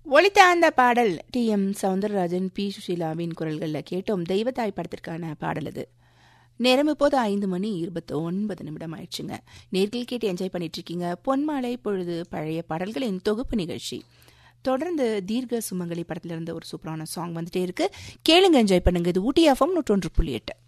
ஒலித்த அந்த பாடல் டி.எம். சௌந்தரராஜன், பி. சுஷீலாவின் குரல்களில் கேட்டோம். தெய்வத்தாய் படத்திற்கான பாடல் அது. நேரம் இப்போது 5:29 ஆயிடுச்சுங்க. நேர்கள் கேட்டு என்ஜாய் பண்ணிட்டு இருக்கீங்க பொன்மாலை பொழுது பழைய பாடல்களின் தொகுப்பு நிகழ்ச்சி. தொடர்ந்து தீர்க்க சுமங்கலி படத்துல இருந்து ஒரு சூப்பரான சாங் வந்துட்டே இருக்கு. கேளுங்க, என்ஜாய் பண்ணுங்க. இது ஊட்டி எஃப்எம் 101.8.